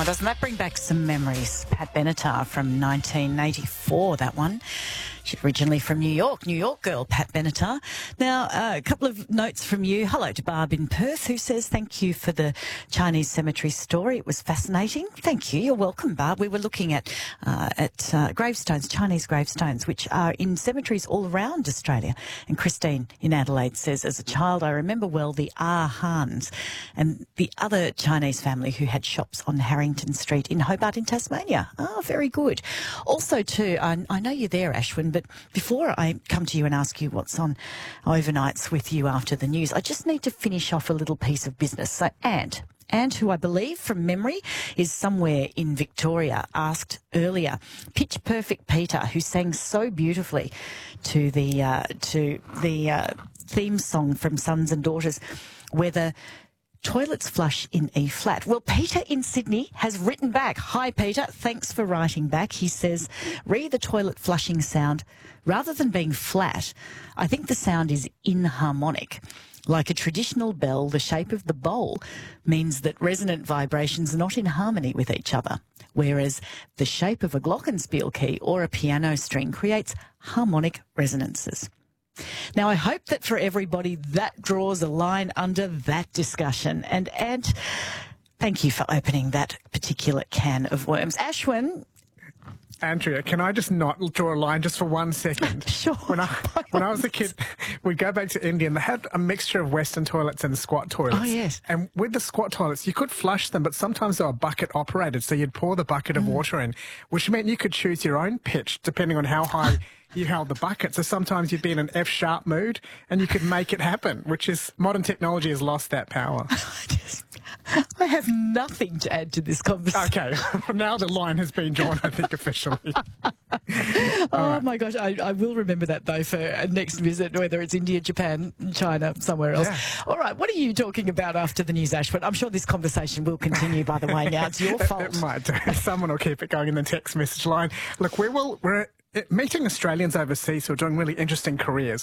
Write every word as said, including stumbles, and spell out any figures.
Oh, doesn't that bring back some memories? Pat Benatar from nineteen eighty-four, that one. She's originally from New York, New York girl, Pat Benatar. Now, uh, a couple of notes from you. Hello to Barb in Perth, who says, thank you for the Chinese cemetery story. It was fascinating. Thank you. You're welcome, Barb. We were looking at uh, at uh, gravestones, Chinese gravestones, which are in cemeteries all around Australia. And Christine in Adelaide says, as a child, I remember well the Ah Hans and the other Chinese family who had shops on Harrington Street in Hobart in Tasmania. Oh, very good. Also, too, I, I know you're there, Ashwin, but before I come to you and ask you what's on overnights with you after the news, I just need to finish off a little piece of business. So, Ant, Ant, who I believe from memory is somewhere in Victoria, asked earlier, Pitch Perfect Peter, who sang so beautifully to the uh, to the uh, theme song from Sons and Daughters, whether toilets flush in E flat. Well, Peter in Sydney has written back. Hi, Peter. Thanks for writing back. He says, re the toilet flushing sound. Rather than being flat, I think the sound is inharmonic. Like a traditional bell, the shape of the bowl means that resonant vibrations are not in harmony with each other, whereas the shape of a glockenspiel key or a piano string creates harmonic resonances. Now, I hope that for everybody that draws a line under that discussion. And, and thank you for opening that particular can of worms. Ashwin. Andrea, can I just not draw a line just for one second? Sure. When I when I was a kid, we'd go back to India and they had a mixture of Western toilets and squat toilets. Oh, yes. And with the squat toilets, you could flush them, but sometimes they were bucket operated, so you'd pour the bucket of mm. water in, which meant you could choose your own pitch depending on how high you held the bucket. So sometimes you'd be in an F-sharp mood and you could make it happen, which is, modern technology has lost that power. I have nothing to add to this conversation. Okay, now the line has been drawn, I think, officially. oh, right. My gosh, I, I will remember that, though, for a next visit, whether it's India, Japan, China, somewhere else. Yeah. All right, what are you talking about after the news, Ashwin? I'm sure this conversation will continue, by the way. Now, it's your fault. It, it might do. Someone will keep it going in the text message line. Look, we will, we're meeting Australians overseas who are doing really interesting careers.